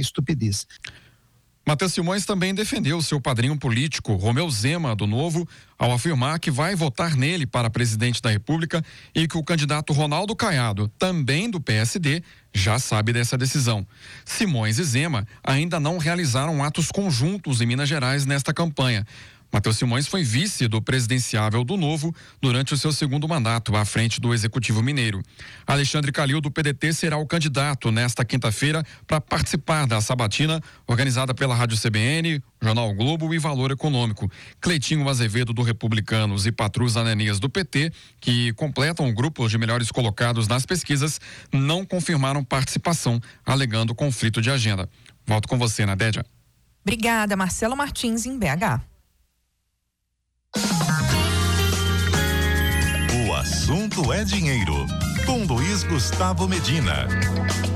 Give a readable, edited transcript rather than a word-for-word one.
estupidez. Matheus Simões também defendeu seu padrinho político, Romeu Zema, do Novo, ao afirmar que vai votar nele para presidente da República e que o candidato Ronaldo Caiado, também do PSD, já sabe dessa decisão. Simões e Zema ainda não realizaram atos conjuntos em Minas Gerais nesta campanha. Matheus Simões foi vice do presidenciável do Novo durante o seu segundo mandato à frente do Executivo Mineiro. Alexandre Calil, do PDT, será o candidato nesta quinta-feira para participar da sabatina organizada pela Rádio CBN, Jornal Globo e Valor Econômico. Cleitinho Azevedo, do Republicanos, e Patrus Ananias, do PT, que completam o grupo de melhores colocados nas pesquisas, não confirmaram participação, alegando conflito de agenda. Volto com você, Nadédia. Obrigada, Marcelo Martins, em BH. O assunto é dinheiro, com Luiz Gustavo Medina.